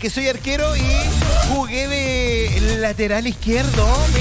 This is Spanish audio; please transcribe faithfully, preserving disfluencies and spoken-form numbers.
que soy arquero y jugué de lateral izquierdo.